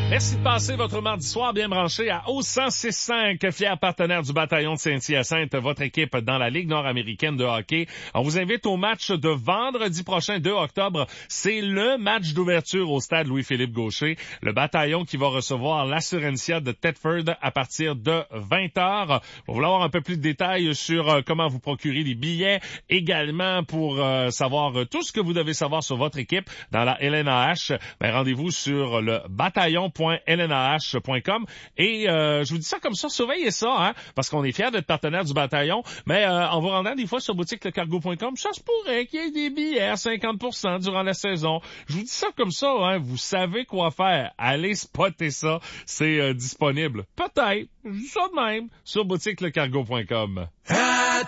Merci de passer votre mardi soir bien branché à O1065, fier partenaire du bataillon de Saint-Hyacinthe, votre équipe dans la Ligue nord-américaine de hockey. On vous invite au match de vendredi prochain, 2 octobre. C'est le match d'ouverture au stade Louis-Philippe Gaucher. Le bataillon qui va recevoir l'Assurencia de Thetford à partir de 20h. Pour vouloir avoir un peu plus de détails sur comment vous procurer les billets, également pour savoir tout ce que vous devez savoir sur votre équipe dans la LNAH, rendez-vous sur le bataillon.lnah.com et je vous dis ça comme ça, surveillez ça, hein, parce qu'on est fiers d'être partenaire du bataillon, mais en vous rendant des fois sur boutiquelecargo.com, ça se pourrait qu'il y ait des billets à 50% durant la saison. Je vous dis ça comme ça, hein, vous savez quoi faire. Allez spotter ça, c'est disponible. Peut-être, je dis ça de même, sur boutiquelecargo.com.